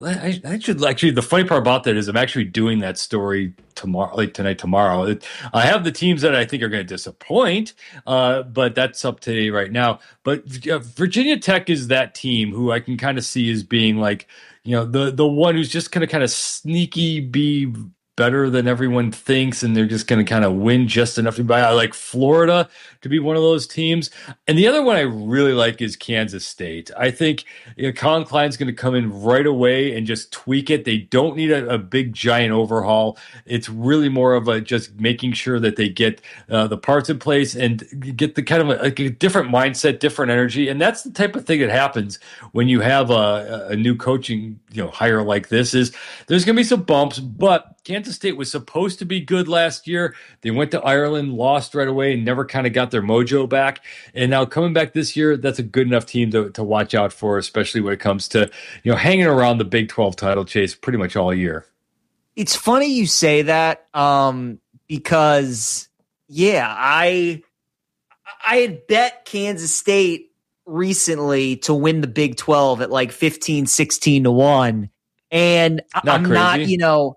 I should actually. The funny part about that is I'm actually doing that story tomorrow, like tonight, tomorrow. I have the teams that I think are going to disappoint, but that's up today right now. But Virginia Tech is that team who I can kind of see as being like, the one who's just going to kind of sneaky be better than everyone thinks, and they're just going to kind of win just enough to buy. I like Florida to be one of those teams. And the other one I really like is Kansas State. I think Colin Klein's going to come in right away and just tweak it. They don't need a big giant overhaul. It's really more of a just making sure that they get the parts in place and get the kind of a different mindset, different energy. And that's the type of thing that happens when you have a new coaching hire like this. Is there's going to be some bumps, but Kansas State was supposed to be good last year. They went to Ireland, lost right away, and never kind of got their mojo back. And now coming back this year, that's a good enough team to watch out for, especially when it comes to hanging around the Big 12 title chase pretty much all year. It's funny you say that because, I had bet Kansas State recently to win the Big 12 at like 15, 16 to 1. And I'm crazy.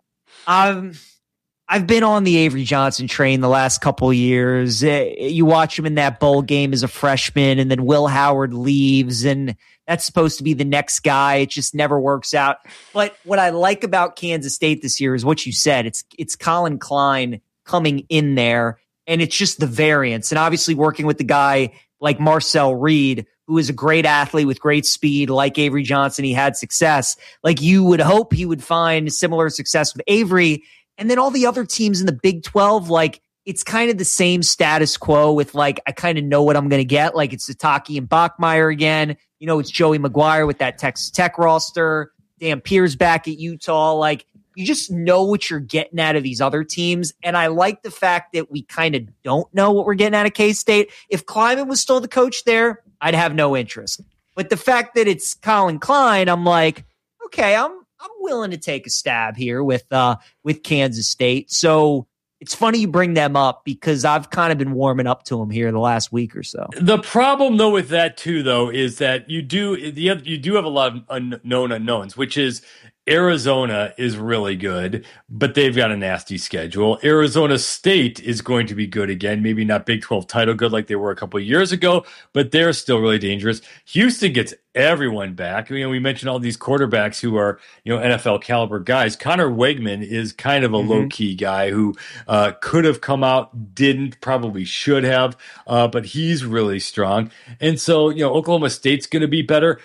I've been on the Avery Johnson train the last couple of years. You watch him in that bowl game as a freshman, and then Will Howard leaves, and that's supposed to be the next guy. It just never works out. But what I like about Kansas State this year is what you said. It's Colin Klein coming in there, and it's just the variance. And obviously working with the guy like Marcel Reed, who is a great athlete with great speed, like Avery Johnson, he had success. Like you would hope he would find similar success with Avery. And then all the other teams in the Big 12, like it's kind of the same status quo with like, I kind of know what I'm going to get. Like it's Sataki and Bachmeier again. It's Joey McGuire with that Texas Tech roster. Dan Pierce back at Utah. Like you just know what you're getting out of these other teams. And I like the fact that we kind of don't know what we're getting out of K-State. If Kleiman was still the coach there, I'd have no interest. But the fact that it's Colin Klein, I'm like, okay, I'm willing to take a stab here with Kansas State. So it's funny you bring them up because I've kind of been warming up to them here the last week or so. The problem though with that too, though, is that you do have a lot of unknown unknowns, which is Arizona is really good, but they've got a nasty schedule. Arizona State is going to be good again, maybe not Big 12 title good like they were a couple of years ago, but they're still really dangerous. Houston gets everyone back. We mentioned all these quarterbacks who are, NFL caliber guys. Connor Wegman is kind of a low-key guy who could have come out, didn't, probably should have, but he's really strong. And so, Oklahoma State's going to be better.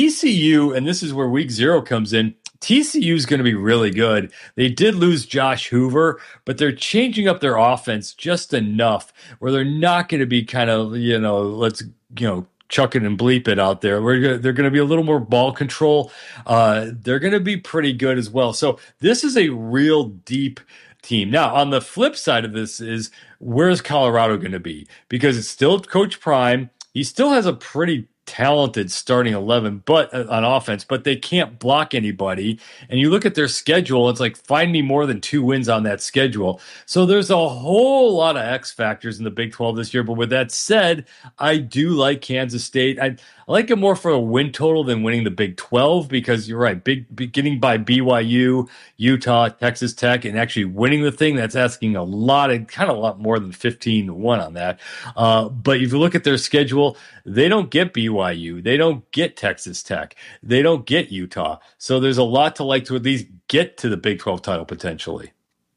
TCU, and this is where week 0 comes in, TCU is going to be really good. They did lose Josh Hoover, but they're changing up their offense just enough where they're not going to be kind of, let's, chuck it and bleep it out there. They're going to be a little more ball control. They're going to be pretty good as well. So this is a real deep team. Now, on the flip side of this is where's Colorado going to be? Because it's still Coach Prime. He still has a pretty talented starting 11 but on offense, but they can't block anybody. And you look at their schedule, it's like find me more than 2 wins on that schedule. So there's a whole lot of X factors in the Big 12 this year. But with that said, I do like Kansas State. I like it more for a win total than winning the Big 12 because you're right, beginning by BYU, Utah, Texas Tech, and actually winning the thing, that's asking a lot more than 15-1 on that. But if you look at their schedule, they don't get BYU. They don't get Texas Tech. They don't get Utah. So there's a lot to like to at least get to the Big 12 title potentially.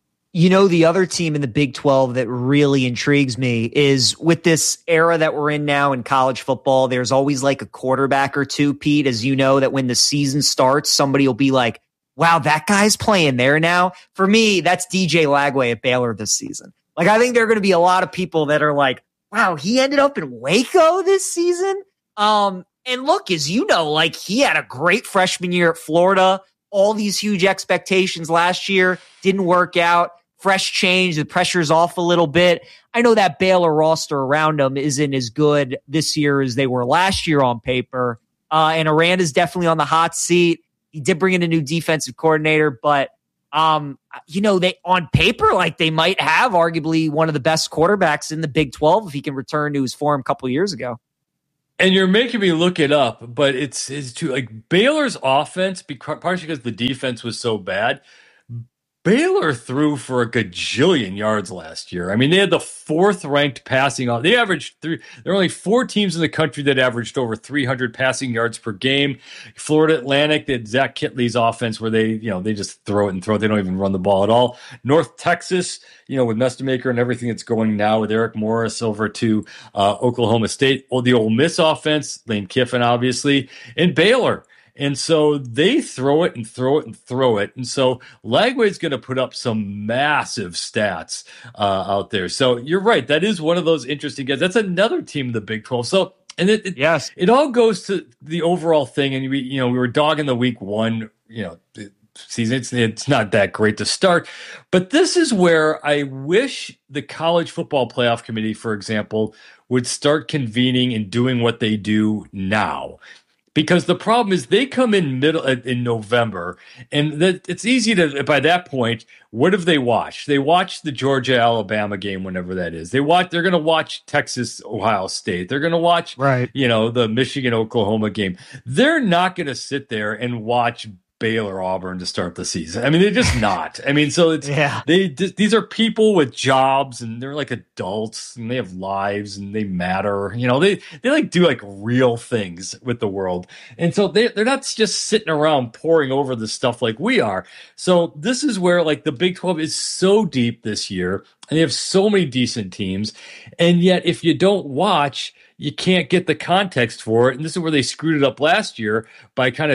The other team in the Big 12 that really intrigues me is with this era that we're in now in college football, there's always like a quarterback or two, Pete, as you know, that when the season starts, somebody will be like, wow, that guy's playing there now. For me, that's DJ Lagway at Baylor this season. Like, I think there are going to be a lot of people that are like, wow, he ended up in Waco this season. And look, as you know, like he had a great freshman year at Florida, all these huge expectations last year didn't work out. Fresh change, the pressure's off a little bit. I know that Baylor roster around them isn't as good this year as they were last year on paper. And Aranda's definitely on the hot seat. He did bring in a new defensive coordinator, but they on paper, like they might have arguably one of the best quarterbacks in the Big 12 if he can return to his form a couple of years ago. And you're making me look it up, but it's too like Baylor's offense, partially because the defense was so bad. Baylor threw for a gajillion yards last year. I mean, they had the fourth ranked passing off. They averaged three. There are only four teams in the country that averaged over 300 passing yards per game. Florida Atlantic, they had Zach Kitley's offense where they just throw it and throw it. They don't even run the ball at all. North Texas, with Mestamaker and everything that's going now with Eric Morris over to Oklahoma State. The Ole Miss offense, Lane Kiffin, obviously, and Baylor. And so they throw it and throw it and throw it. And so Lagway's going to put up some massive stats out there. So you're right. That is one of those interesting guys. That's another team in the Big 12. So, and Yes. it all goes to the overall thing. And we were dogging the week one, season. It's not that great to start. But this is where I wish the College Football Playoff Committee, for example, would start convening and doing what they do now. Because the problem is they come in November, and it's easy to, by that point, what have they watched? They watched the Georgia-Alabama game, whenever that is. They're going to watch Texas-Ohio State. They're going to watch, the Michigan-Oklahoma game. They're not going to sit there and watch Baylor Auburn to start the season. I mean, they're just not. I mean, so these are people with jobs, and they're like adults, and they have lives, and they matter. They like do like real things with the world, and so they're not just sitting around poring over the stuff like we are. So this is where like the Big 12 is so deep this year, and they have so many decent teams, and yet if you don't watch, you can't get the context for it. And this is where they screwed it up last year by kind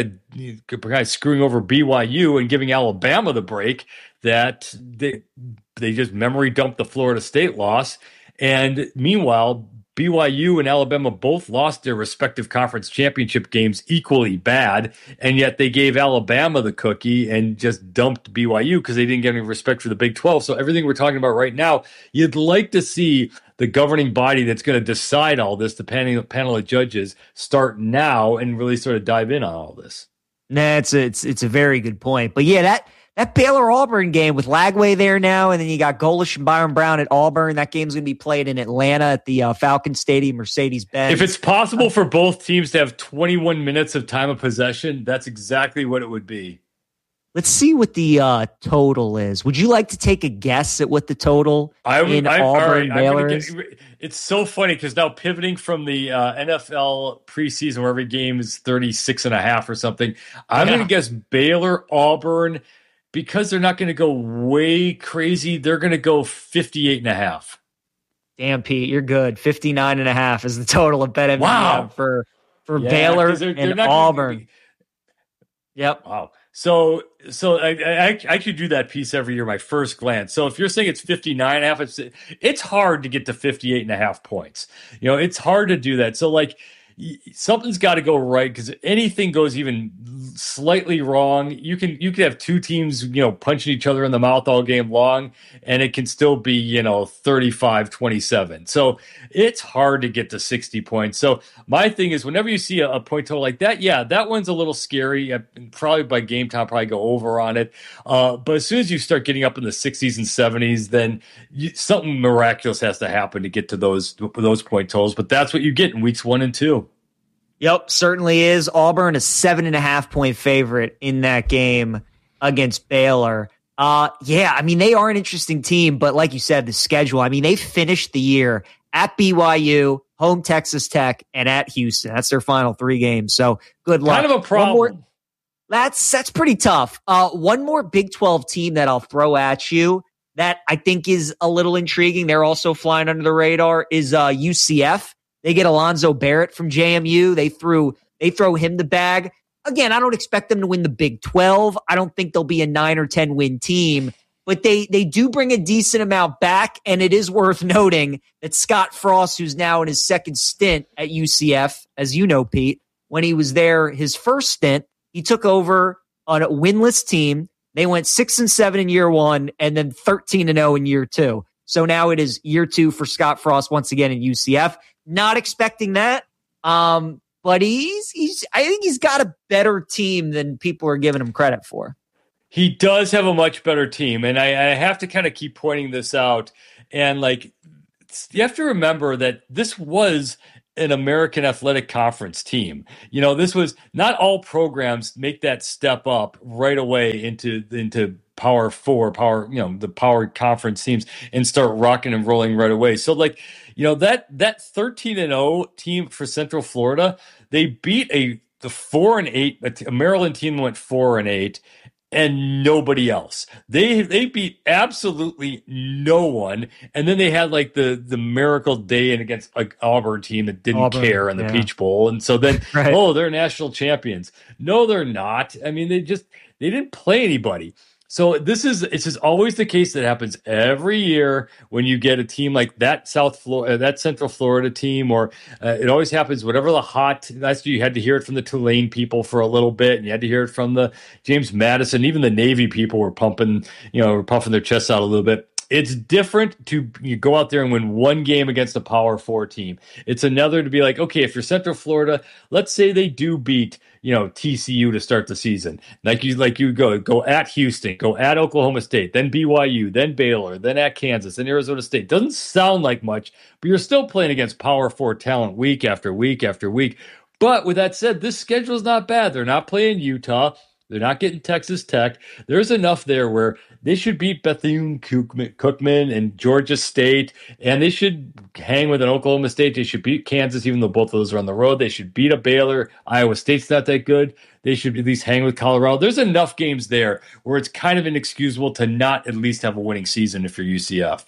of screwing over BYU and giving Alabama the break that they just memory dumped the Florida State loss. And meanwhile, BYU and Alabama both lost their respective conference championship games equally bad, and yet they gave Alabama the cookie and just dumped BYU because they didn't get any respect for the Big 12. So everything we're talking about right now, you'd like to see the governing body that's going to decide all this, the panel of judges, start now and really sort of dive in on all this. Nah, it's a very good point. But yeah, that Baylor-Auburn game with Lagway there now, and then you got Golish and Byron Brown at Auburn. That game's going to be played in Atlanta at the Falcon Stadium, Mercedes-Benz. If it's possible for both teams to have 21 minutes of time of possession, that's exactly what it would be. Let's see what the total is. Would you like to take a guess at what the total Auburn-Baylor is? It's so funny because now pivoting from the NFL preseason where every game is 36.5 or something, I'm going to guess Baylor-Auburn. Because they're not going to go way crazy, they're going to go 58.5. Damn, Pete, you're good. 59.5 is the total of BetMGM for Baylor and Auburn. Yep. Wow. So I actually do that piece every year, my first glance. So if you're saying it's 59.5, it's hard to get to 58.5 points. It's hard to do that. So like something's got to go right because anything goes even slightly wrong, you could have two teams punching each other in the mouth all game long, and it can still be 35-27. So it's hard to get to 60 points. So my thing is, whenever you see a point total like that, that one's a little scary. Probably by game time, probably go over on it. But as soon as you start getting up in the 60s and 70s, then something miraculous has to happen to get to those point totals. But that's what you get in weeks 1 and 2. Yep, certainly is. Auburn, a 7.5 point favorite in that game against Baylor. I mean, they are an interesting team, but like you said, the schedule, I mean, they finished the year at BYU, home Texas Tech, and at Houston. That's their final 3 games. So good luck. Kind of a problem. That's pretty tough. One more Big 12 team that I'll throw at you that I think is a little intriguing. They're also flying under the radar is UCF. They get Alonzo Barrett from JMU. They throw him the bag. Again, I don't expect them to win the Big 12. I don't think they'll be a 9 or 10 win team, but they do bring a decent amount back. And it is worth noting that Scott Frost, who's now in his second stint at UCF, as you know, Pete, when he was there, his first stint, he took over on a winless team. They went 6-7 in year 1 and then 13-0 in year 2. So now it is year 2 for Scott Frost once again in UCF. Not expecting that. But I think he's got a better team than people are giving him credit for. He does have a much better team. And I have to kind of keep pointing this out. And like, you have to remember that this was an American Athletic Conference team. This was not all programs make that step up right away into Power Four, the Power Conference teams and start rocking and rolling right away. So that 13-0 team for Central Florida, they beat the 4-8 a Maryland team that went 4-8. And nobody else. They beat absolutely no one, and then they had like the miracle day and against like Auburn team that didn't care in the Peach Bowl, and so then right. They're national champions. No, they're not. I mean, they didn't play anybody. So it's just always the case that happens every year when you get a team like that that Central Florida team, or it always happens. Whatever last year you had to hear it from the Tulane people for a little bit, and you had to hear it from the James Madison. Even the Navy people were puffing their chests out a little bit. It's different to go out there and win one game against a Power 4 team. It's another to be like, okay, if you're Central Florida, let's say they do beat TCU to start the season. Like you go at Houston, go at Oklahoma State, then BYU, then Baylor, then at Kansas, then Arizona State. Doesn't sound like much, but you're still playing against Power 4 talent week after week after week. But with that said, this schedule is not bad. They're not playing Utah. They're not getting Texas Tech. There's enough there where they should beat Bethune-Cookman and Georgia State, and they should hang with an Oklahoma State. They should beat Kansas, even though both of those are on the road. They should beat a Baylor. Iowa State's not that good. They should at least hang with Colorado. There's enough games there where it's kind of inexcusable to not at least have a winning season if you're UCF.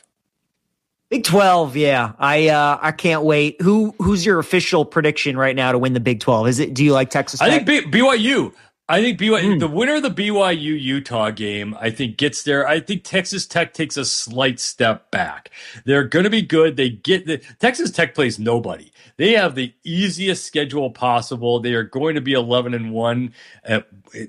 Big 12, yeah. I can't wait. Who's your official prediction right now to win the Big 12? Do you like Texas Tech? I think BYU. I think BYU, the winner of the BYU-Utah game, I think gets there. I think Texas Tech takes a slight step back. They're going to be good. Texas Tech plays nobody. They have the easiest schedule possible. They are going to be 11-1, at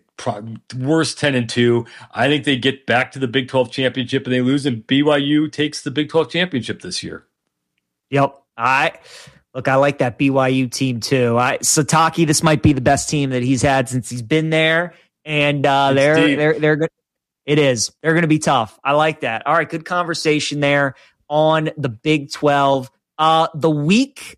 worst 10-2. I think they get back to the Big 12 championship and they lose, and BYU takes the Big 12 championship this year. Yep. Look, I like that BYU team too. Sataki, this might be the best team that he's had since he's been there, and they're good. It is. They're going to be tough. I like that. All right, good conversation there on the Big 12. The week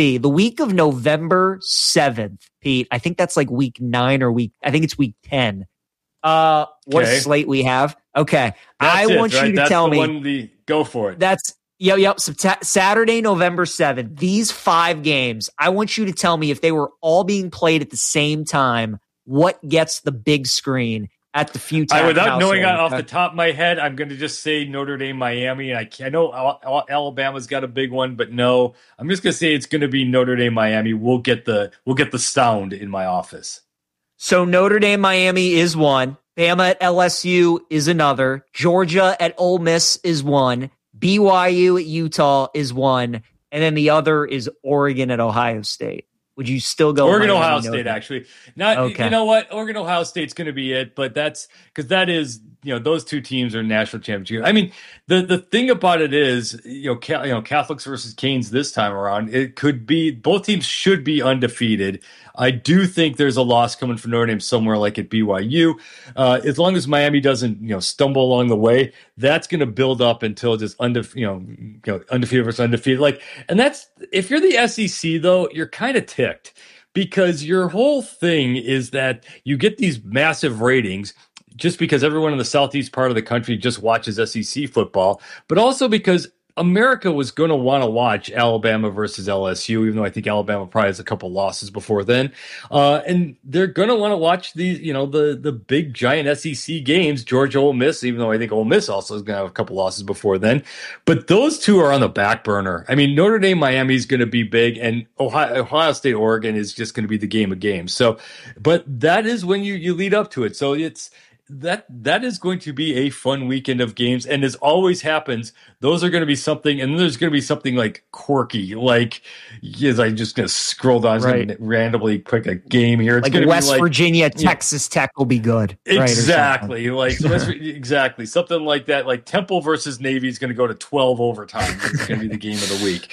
of November 7th, Pete. I think that's like week 9 or I think it's week 10. What a slate we have. Okay, I want you to tell me. Go for it. Yep. Saturday, November 7th. These 5 games, I want you to tell me if they were all being played at the same time, what gets the big screen at the Futile without knowing off the top of my head, I'm going to just say Notre Dame, Miami. And I know Alabama's got a big one, but no, I'm just going to say it's going to be Notre Dame, Miami. We'll get the sound in my office. So Notre Dame, Miami is one. Bama at LSU is another. Georgia at Ole Miss is one. BYU at Utah is one, and then the other is Oregon at Ohio State. Would you still go Oregon, Ohio State? Actually, not. Okay. You know what? Oregon, Ohio State's going to be it, but that's because that is those two teams are national championships. I mean, the thing about it is Catholics versus Canes this time around. It could be both teams should be undefeated. I do think there's a loss coming from Notre Dame somewhere like at BYU. As long as Miami doesn't stumble along the way, that's going to build up until just undefeated versus undefeated. And that's if you're the SEC though, you're kind of ticked because your whole thing is that you get these massive ratings just because everyone in the southeast part of the country just watches SEC football, but also because America was going to want to watch Alabama versus LSU, even though I think Alabama probably has a couple losses before then. And they're going to want to watch these, the big giant SEC games, Georgia, Ole Miss, even though I think Ole Miss also is going to have a couple losses before then. But those two are on the back burner. I mean, Notre Dame, Miami is going to be big, and Ohio State, Oregon is just going to be the game of games. So, but that is when you lead up to it. So that is going to be a fun weekend of games, and as always happens, those are going to be something, and then there's going to be something like quirky, I'm just going to scroll down randomly pick a game here. It's like West Virginia, Texas Tech will be good, exactly. Exactly something like that. Like Temple versus Navy is going to go to 12 overtime. It's going to be the game of the week.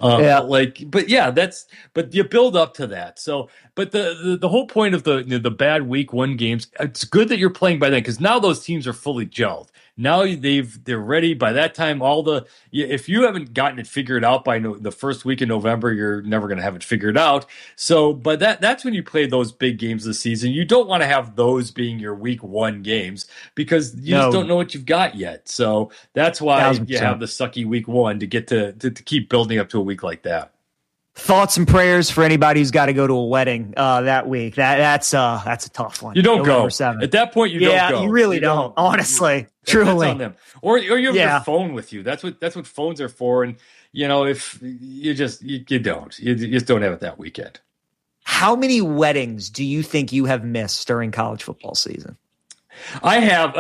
But you build up to that. So, but the whole point of the bad week 1 games, it's good that you're playing by then, because now those teams are fully gelled. Now they're ready. By that time, if you haven't gotten it figured out by the first week in November, you're never going to have it figured out. So, but that's when you play those big games this season. You don't want to have those being your week 1 games because you just don't know what you've got yet. So that's why 1,000%. you have the sucky week 1 to get to keep building up to a week like that. Thoughts and prayers for anybody who's got to go to a wedding that week. That's a tough one. You don't November go 7th. At that point. You don't go. You really don't. Honestly, truly. That's on them. Or you have your phone with you. That's what phones are for. And if you just you don't have it that weekend. How many weddings do you think you have missed during college football season? I have.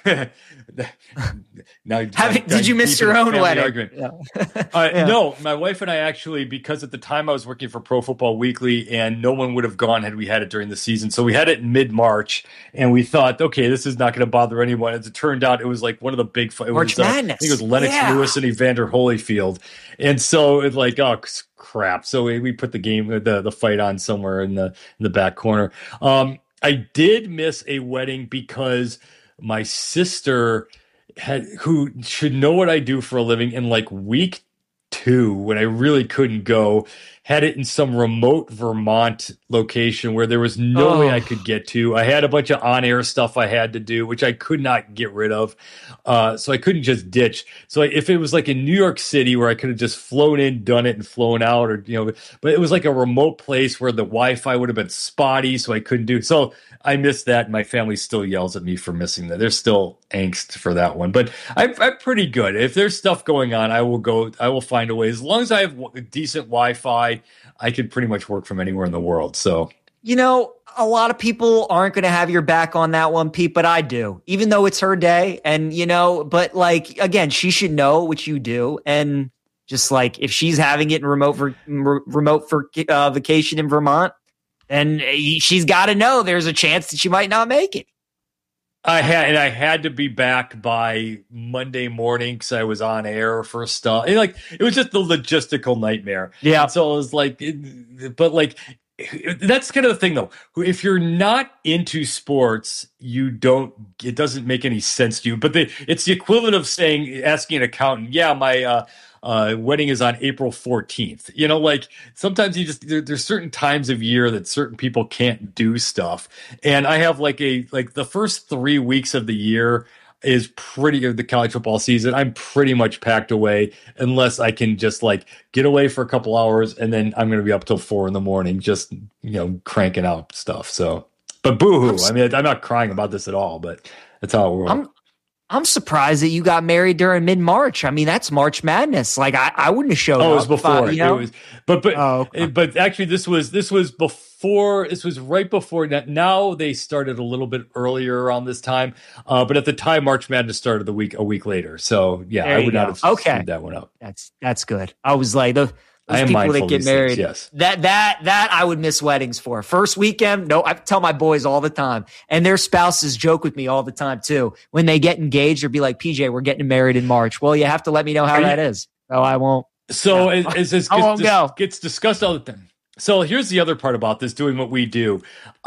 Did you miss your own wedding? No, my wife and I actually, because at the time I was working for Pro Football Weekly, and no one would have gone had we had it during the season. So we had it in mid-March, and we thought, okay, this is not going to bother anyone. As it turned out, it was like one of the big March Madness. I think it was Lennox Lewis and Evander Holyfield, and so it's like, oh crap. So we put the fight on somewhere in the back corner. I did miss a wedding because my sister who should know what I do for a living, in like week 2, when I really couldn't go, had it in some remote Vermont location where there was no way I could get to. I had a bunch of on-air stuff I had to do, which I could not get rid of. So I couldn't just ditch. So if it was like in New York City where I could have just flown in, done it, and flown out, but it was like a remote place where the Wi-Fi would have been spotty, so I couldn't do it. So I missed that. My family still yells at me for missing that. There's still angst for that one, but I'm pretty good. If there's stuff going on, I will go. I will find a way. As long as I have decent Wi-Fi, I can pretty much work from anywhere in the world. So, a lot of people aren't going to have your back on that one, Pete, but I do, even though it's her day. And, but like, again, she should know what you do. And just like, if she's having it in remote vacation in Vermont, then she's got to know there's a chance that she might not make it. I had to be back by Monday morning because I was on air for stuff. And it was just the logistical nightmare. Yeah. And so it was that's kind of the thing though. If you're not into sports, it doesn't make any sense to you. But it's the equivalent of asking an accountant, my wedding is on April 14th. Sometimes there's certain times of year that certain people can't do stuff. And I have the first 3 weeks of the year is the college football season. I'm pretty much packed away unless I can just get away for a couple hours, and then I'm going to be up till 4 a.m, just, cranking out stuff. So, but boo-hoo. I mean, I'm not crying about this at all, but that's how it works. I'm surprised that you got married during mid-March. I mean, that's March Madness. I wouldn't have showed up. Oh, it was before. Okay. But actually, this was before. This was right before. Now they started a little bit earlier around this time. But at the time, March Madness started a week later. So yeah, I would not have screwed that one up. That's good. I was like those people that get married. Things, yes. That I would miss weddings for. First weekend, no, I tell my boys all the time, and their spouses joke with me all the time too. When they get engaged, or be like, PJ, we're getting married in March. Well, you have to let me know how that is. So I won't. So it gets discussed all the time. So here's the other part about this, doing what we do.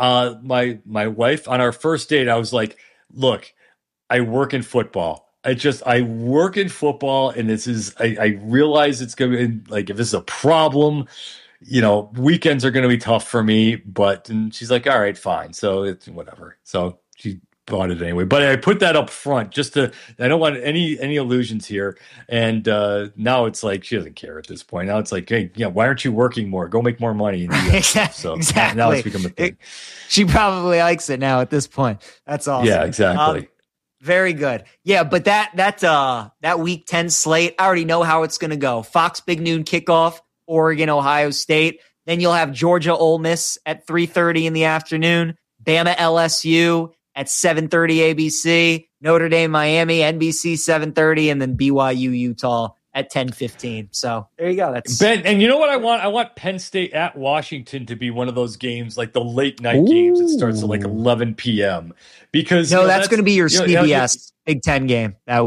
My wife, on our first date, I was like, look, I work in football. I work in football, and I realize it's going to be if this is a problem, weekends are going to be tough for me, and she's like, all right, fine. So it's whatever. So she bought it anyway, but I put that up front I don't want any illusions here. And now it's she doesn't care at this point. Now it's hey, why aren't you working more? Go make more money. So exactly. Now it's become a thing. She probably likes it now at this point. That's awesome. Yeah, exactly. Very good. Yeah, but that week 10 slate, I already know how it's going to go. Fox Big Noon kickoff, Oregon, Ohio State. Then you'll have Georgia Ole Miss at 3:30 in the afternoon. Bama LSU at 7:30 ABC. Notre Dame Miami, NBC 7:30, and then BYU Utah at 10:15. So there you go. That's Ben. And you know what I want? I want Penn State at Washington to be one of those games, the late night games. It starts at 11 p.m. Because that's going to be your CBS Big Ten game that week.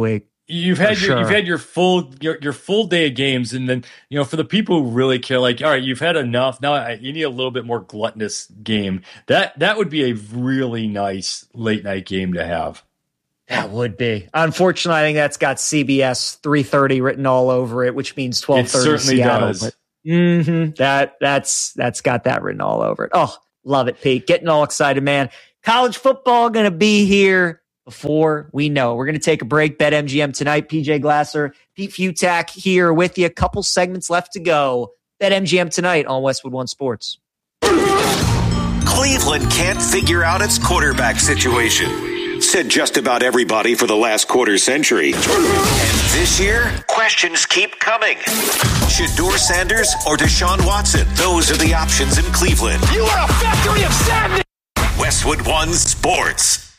you've had your full day of games, and then for the people who really care, like, all right, you've had enough. Now you need a little bit more gluttonous game. That would be a really nice late night game to have. That would be. Unfortunately, I think that's got CBS 3:30 written all over it, which means 12:30 It certainly Seattle. does. But that's got that written all over it. Oh, love it, Pete. Getting all excited, man. College football going to be here before we know. We're going to take a break. BetMGM tonight. PJ Glasser, Pete Futak here with you. A couple segments left to go. BetMGM tonight on Westwood One Sports. Cleveland can't figure out its quarterback situation. Said just about everybody for the last quarter century. And this year, questions keep coming. Shedeur Sanders or Deshaun Watson? Those are the options in Cleveland. You are a factory of sadness! Westwood One Sports.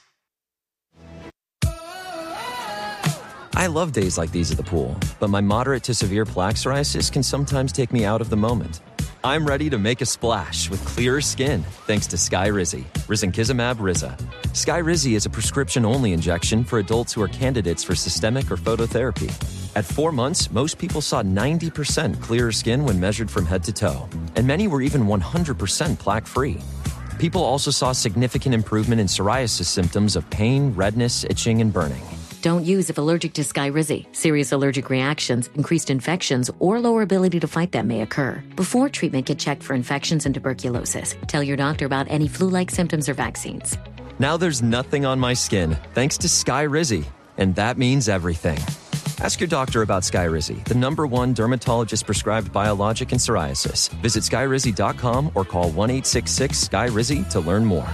I love days like these at the pool, but my moderate to severe plaque psoriasis can sometimes take me out of the moment. I'm ready to make a splash with clearer skin thanks to Skyrizi, Risankizumab Riza. Skyrizi is a prescription-only injection for adults who are candidates for systemic or phototherapy. At 4 months, most people saw 90% clearer skin when measured from head to toe, and many were even 100% plaque-free. People also saw significant improvement in psoriasis symptoms of pain, redness, itching, and burning. Don't use if allergic to Skyrizi. Serious allergic reactions, increased infections, or lower ability to fight them may occur. Before treatment, get checked for infections and tuberculosis. Tell your doctor about any flu-like symptoms or vaccines. Now there's nothing on my skin thanks to Skyrizi, and that means everything. Ask your doctor about Skyrizi, the #1 dermatologist-prescribed biologic in psoriasis. Visit Skyrizi.com or call 1-866-SKYRIZI to learn more.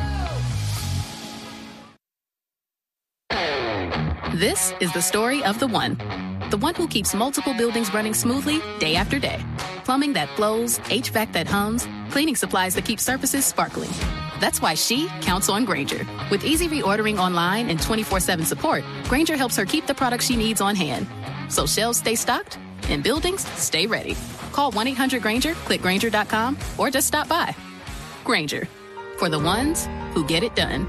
This is the story of the one who keeps multiple buildings running smoothly day after day. Plumbing that flows, HVAC that hums, cleaning supplies that keep surfaces sparkling. That's why she counts on Grainger. With easy reordering online and 24/7 support, Grainger helps her keep the products she needs on hand. So shelves stay stocked and buildings stay ready. Call 1-800-GRAINGER, click Grainger.com, or just stop by. Grainger, for the ones who get it done.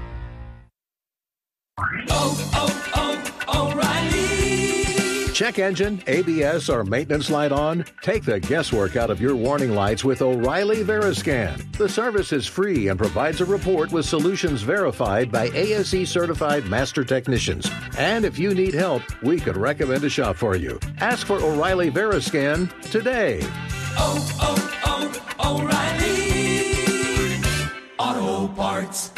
O'Reilly. Check engine, ABS, or maintenance light on? Take the guesswork out of your warning lights with O'Reilly Veriscan. The service is free and provides a report with solutions verified by ASE-certified master technicians. And if you need help, we could recommend a shop for you. Ask for O'Reilly Veriscan today. O'Reilly Auto Parts.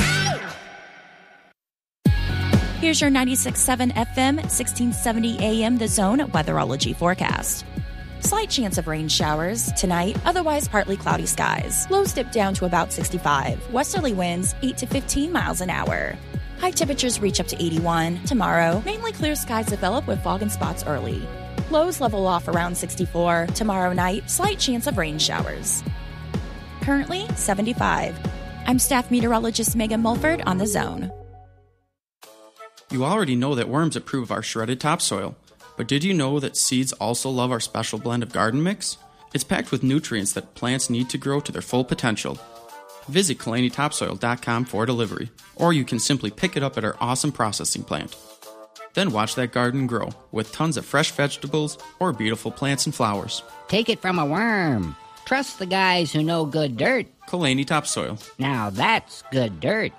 Here's your 96.7 FM, 1670 AM The Zone weatherology forecast. Slight chance of rain showers tonight, otherwise partly cloudy skies. Lows dip down to about 65. Westerly winds 8 to 15 miles an hour. High temperatures reach up to 81. Tomorrow, mainly clear skies develop with fog and spots early. Lows level off around 64. Tomorrow night, slight chance of rain showers. Currently, 75. I'm staff meteorologist Megan Mulford on The Zone. You already know that worms approve of our shredded topsoil, but did you know that seeds also love our special blend of garden mix? It's packed with nutrients that plants need to grow to their full potential. Visit KalaniTopsoil.com for delivery, or you can simply pick it up at our awesome processing plant. Then watch that garden grow with tons of fresh vegetables or beautiful plants and flowers. Take it from a worm. Trust the guys who know good dirt. Kalani Topsoil. Now that's good dirt.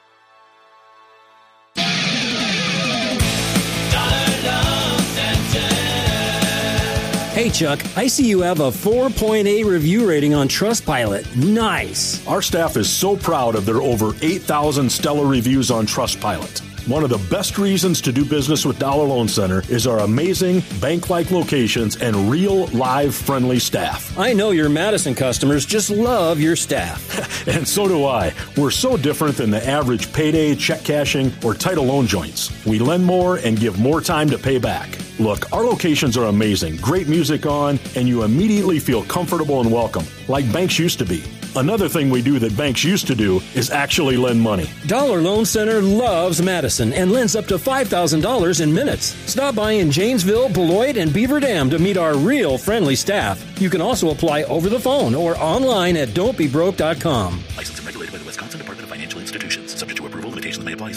Hey, Chuck, I see you have a 4.8 review rating on Trustpilot. Nice. Our staff is so proud of their over 8,000 stellar reviews on Trustpilot. One of the best reasons to do business with Dollar Loan Center is our amazing bank-like locations and real, live, friendly staff. I know your Madison customers just love your staff. And so do I. We're so different than the average payday, check cashing, or title loan joints. We lend more and give more time to pay back. Look, our locations are amazing, great music on, and you immediately feel comfortable and welcome, like banks used to be. Another thing we do that banks used to do is actually lend money. Dollar Loan Center loves Madison and lends up to $5,000 in minutes. Stop by in Janesville, Beloit, and Beaver Dam to meet our real friendly staff. You can also apply over the phone or online at don'tbebroke.com. Licensed and regulated by the Wisconsin Department of Financial Institutions. Subject to approval, limitations may apply.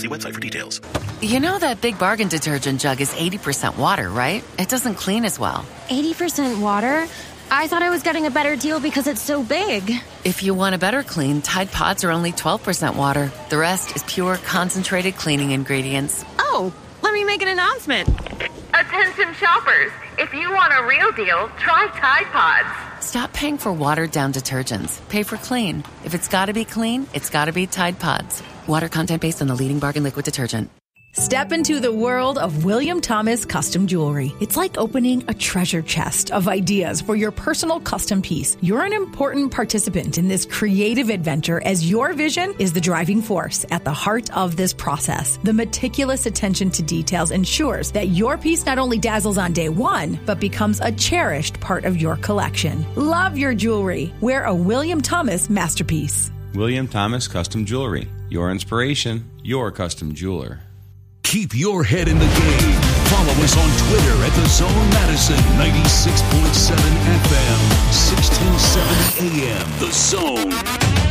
See website for details. You know that Big Bargain detergent jug is 80% water, right? It doesn't clean as well. 80% water? I thought I was getting a better deal because it's so big. If you want a better clean, Tide Pods are only 12% water. The rest is pure, concentrated cleaning ingredients. Oh, let me make an announcement. Attention shoppers, if you want a real deal, try Tide Pods. Stop paying for watered-down detergents. Pay for clean. If it's gotta be clean, it's gotta be Tide Pods. Water content based on the leading bargain liquid detergent. Step into the world of William Thomas Custom Jewelry. It's like opening a treasure chest of ideas for your personal custom piece. You're an important participant in this creative adventure as your vision is the driving force at the heart of this process. The meticulous attention to details ensures that your piece not only dazzles on day one, but becomes a cherished part of your collection. Love your jewelry. Wear a William Thomas masterpiece. William Thomas Custom Jewelry. Your inspiration, your custom jeweler. Keep your head in the game. Follow us on Twitter at The Zone Madison, 96.7 FM, 1670 AM. The Zone.